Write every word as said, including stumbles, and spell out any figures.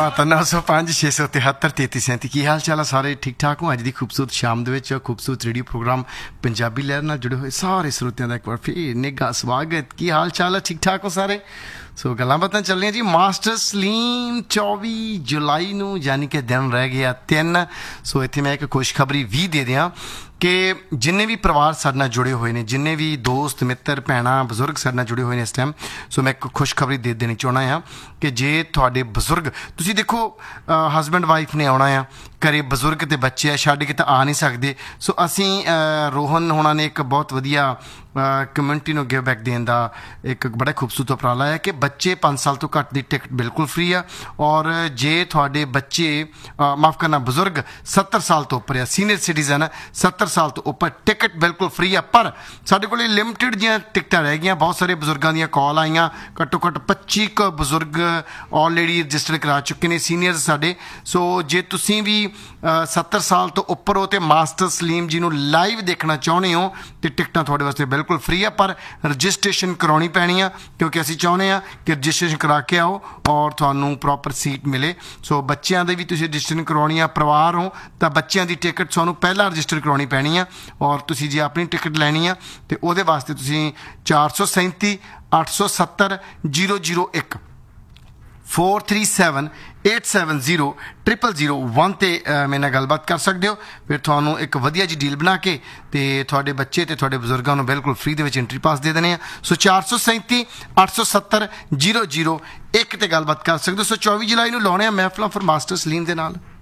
ਤਾਂ नौ सौ पाँच छे सौ तिहत्तर तेती सैंती की हाल चाल है सारे ठीक ठाक हो। अज की खूबसूरत शाम के खूबसूरत रेडियो प्रोग्राम पंजाबी लहर नाल जुड़े हुए सारे श्रोतियां का एक बार फिर निघा स्वागत। की हाल चाल है ठीक ठाक हो सारे। सो गल्लां बातां चल रही जी। मास्टर सलीम चौबी जुलाई नूं यानी कि दिन रह गया तीन। सो इत्थे मैं एक खुशखबरी भी दे दियां कि जिन्ने भी परिवार साडे नाल जुड़े हुए हैं, जिन्ने भी दोस्त मित्र भैणां बजुर्ग साडे नाल जुड़े हुए हैं इस टाइम, सो मैं एक खुशखबरी दे देनी चाहुंदा हाँ कि जे तुहाडे बजुर्ग तुसीं देखो हसबैंड वाइफ ने आउणा आ घरे, बजुर्ग ते बच्चे छड्ड के तो आ नहीं सकते। सो असीं रोहन होना ने एक बहुत वधिया कम्यूनिटी नूं गिव बैक देण दा एक बड़ा खूबसूरत उपराला है कि बच्चे पाँच साल तो घट दी टिकट बिल्कुल फ्री है। और जे तुहाडे बच्चे माफ़ करना बजुर्ग सत्तर साल तो उपर है, सीनियर सिटीजन सत्तर साल तो उपर, टिकट बिल्कुल फ्री है। पर साडे कोल लिमिटेड जिहियां टिकटां रह गईयां। बहुत सारे बजुर्गों दी कॉल आईयां, घट्टो घट्ट पच्ची क बजुर्ग ऑलरेडी रजिस्टर करा चुके हैं सीनियर्स साडे। सो जे तुसीं भी सत्तर साल तो उपर हो तो मास्टर सलीम जी नूं लाइव देखना चाहुंदे हो तो टिकटां तुहाडे वास्ते बिल्कुल फ्री है। पर रजिस्ट्रेशन करवानी पैनी है क्योंकि असीं चाहुंदे आ कि रजिस्ट्रेशन करा के आओ और तुहानूं प्रॉपर सीट मिले। सो बच्चों के भी तुसीं रजिस्ट्रेशन करवानी है, परिवार हो तो बच्चों की टिकट तुहानूं पहला रजिस्टर करवानी पैनी है। और तुसीं जे अपनी टिकट लैनी है तो उहदे वास्ते तुसीं चार सौ सैंती अठ सौ सत्तर जीरो जीरो एक four three seven eight seven zero triple zero one ते मेरे नाल गलबात कर सकते हो। फिर तुहानूं एक वधिया जी डील बना के ते तुहाडे बच्चे ते तुहाडे बजुर्गों नूं बिल्कुल फ्री दे विच एंट्री पास दे देने। सो चार सौ सैंती अठ सौ सत्तर जीरो जीरो एक ते गलबात कर सकते हो। सो चौबी जुलाई नूं लाउणे आ महफिलां फॉर मास्टर सलीम दे नाल।